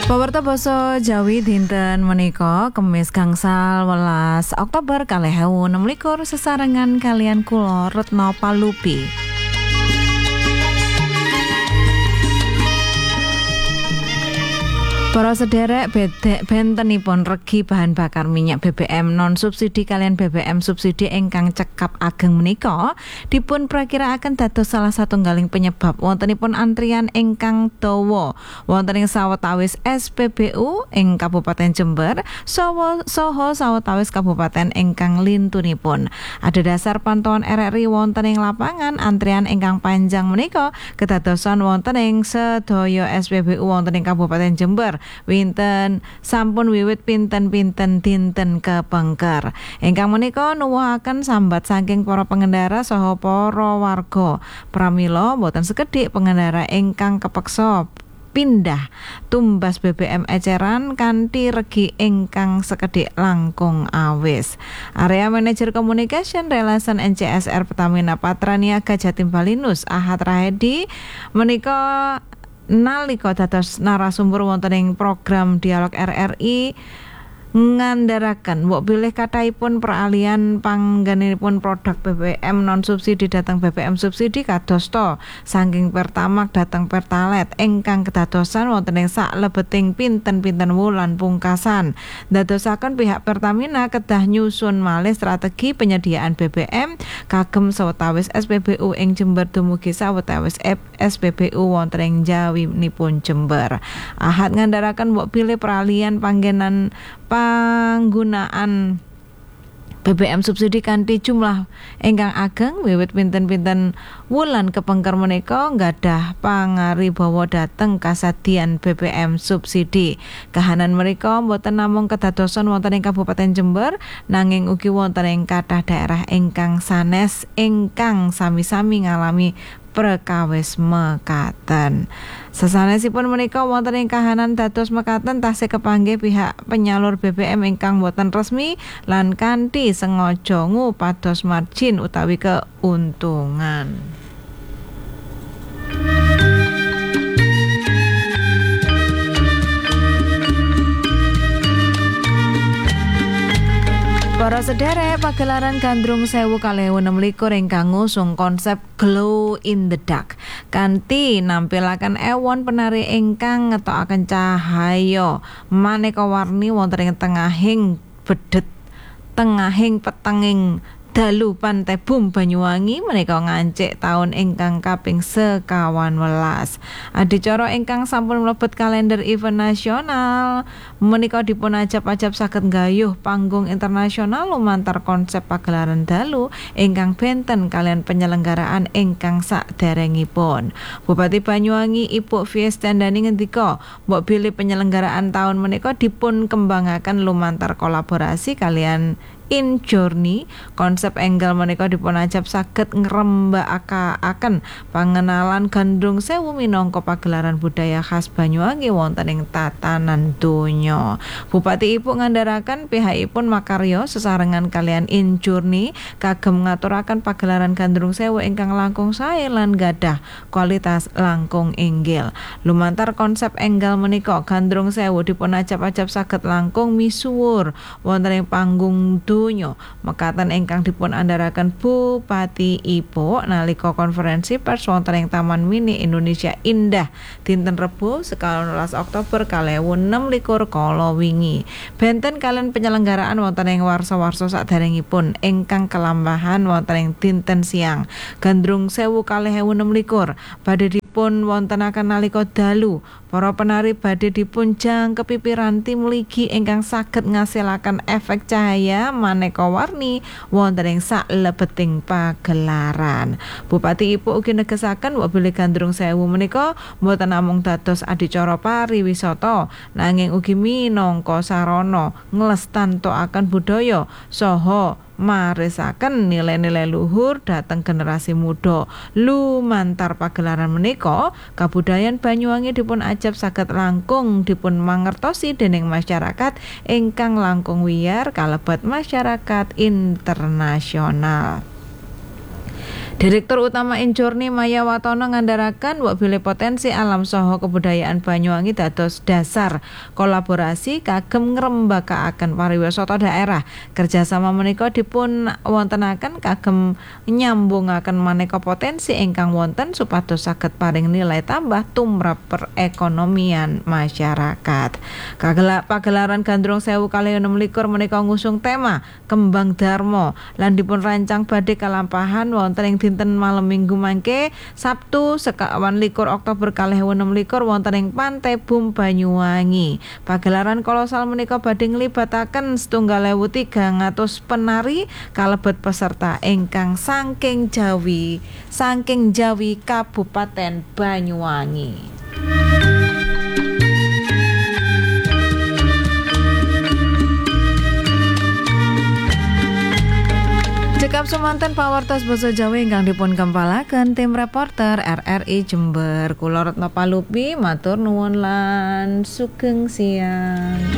Pewarta basa Jawi dinten menika Kemis gangsal 11 Oktober 2026 sesarengan kalian kula Retno Palupi. Para sederek bentenipun regi bahan bakar minyak BBM non subsidi kalian BBM subsidi ingkang cekap ageng menika dipun prakirakaken dados salah satunggaling penyebab wontenipun antrian ingkang dawa wonten ing sawetawis SPBU ing Kabupaten Jember saha sawetawis kabupaten ingkang lintunipun. Ada dasar pantauan RRI wonten ing lapangan antrian ingkang panjang menika kedadosan wonten ing sedaya SPBU wonten ing Kabupaten Jember. Winten sampun wiwit pinten-pinten dinten kepengker. Ingkang menika nuwuhaken sambat saking para pengendara saha para warga. Pramila boten sekedhik pengendara ingkang kepeksa pindah tumbas BBM eceran kanthi regi ingkang sekedhik langkung awis. Area Manager Communication Relation NCSR Pertamina Patraniaga Jatim Balinus Ahad Rahedi menika nalika dados narasumber wonten ing program Dialog RRI ngandharaken mbok bilih kathahipun peralihan panggenipun produk BBM non subsidi dhateng BBM subsidi kadosta saking Pertamax dhateng Pertalite ingkang kedadosan wonten ing saklebeting pinten-pinten wulan pungkasan. Dadosaken pihak Pertamina kedah nyusun malih strategi penyediaan BBM kagem sawetawis SPBU ing Jember dumugi sawetawis SPBU wonten ing Jawinipun Jember. Ahad ngandharaken mbok bilih peralihan panggunaan BBM subsidi kanthi jumlah ingkang ageng wiwit pinten-pinten wulan kepengker menika nggadhah pangaribawa dhateng kasadian BBM subsidi. Kahanan menika boten namung kedadosan wonten ing Kabupaten Jember nanging ugi wonten ing kathah daerah ingkang sanes ingkang sami-sami ngalami perkawis mekaten. Sasanesipun menika wonten ing kahanan dados mekaten tasih kepanggih pihak penyalur BBM ingkang boten resmi lan kanthi sengaja ngupados margin utawi keuntungan. Para sederek pagelaran Gandrung Sewu 2026 ingkang ngusung konsep Glow in the Dark kanthi nampilaken ewon penari ingkang ngetokaken cahaya maneka warni wonten ing tengahing bedhet tengahing petenging dalu Pantai Bum Banyuwangi menika ngancik taun ingkang kaping 11. Adicara ingkang sampun mlebet kalender event nasional menika dipun ajab-ajab saged nggayuh panggung internasional lumantar konsep pagelaran dalu ingkang benten kalian penyelenggaraan ingkang saderengipun. Bupati Banyuwangi Ibu Fiestandani ngendika mbok bilih penyelenggaraan taun menika dipun kembangaken lumantar kolaborasi kalian In Journey. Konsep enggal menika dipun ajab saged ngrembakakaken pangenalan Gandrung Sewu minangka pagelaran budaya khas Banyuwangi wonten ing tatanan donya. Bupati Ibu ngandharaken pihakipun makarya sesarengan kalian In Journey kagem ngaturaken pagelaran Gandrung Sewu ingkang langkung sae lan gadah kualitas langkung inggil. Lumantar konsep enggal menika Gandrung Sewu dipun ajab-ajab saged langkung misuwur wonten ing panggung donya mekaten ingkang dipun andharaken Bupati Ipo nalika konferensi pers wonten ing Taman Mini Indonesia Indah dinten Rebo 11 Oktober 2026 kala wingi. Benten kalian penyelenggaraan wonten ing warsa-warsa saderengipun ingkang kelambahan wonten ing dinten siang. Gandrung Sewu 2026 badhe dipun wontenaken nalika dalu. Para penari badhe dipun jangkepi piranti mligi ingkang saged ngasilaken efek cahaya maneka warni wonten ing saklebeting pagelaran. Bupati Ipu ugi negesaken bilih Gandrung Sewu menika mboten namung dados adicara pariwisata nanging ugi minangka sarana nglestantokaken budaya saha marisaken nilai-nilai luhur dhateng generasi muda. Lumantar pagelaran menika kabudayan Banyuwangi dipun ajab saged langkung dipun mangertosi dening masyarakat ingkang langkung wiyar kalebet masyarakat internasional. Direktur Utama Injurni Maya Watono ngandharaken wak bilih potensi alam saha kebudayaan Banyuwangi dados dasar kolaborasi kagem ngrembakakaken pariwisata daerah. Kerjasama menika dipun wontenaken kagem nyambungaken maneka potensi ingkang wonten supados saged paring nilai tambah tumrap perekonomian masyarakat. Pagelaran Gandrung 1026 menika ngusung tema Kembang Darmo lan dipun rancang badhe kalampahan wonten ing dinten malam Minggu mangke Sabtu 21 Oktober 2026 wonten ing Pantai Bum Banyuwangi. Pagelaran kolosal menika badhe nglibataken 3.300 penari kalebet peserta ingkang saking Jawi Kabupaten Banyuwangi. Cekap semanten pawartos basa Jawa ingkang dipun kempalaken tim reporter RRI Jember. Kula Retno Palupi matur nuwun lan sugeng siang.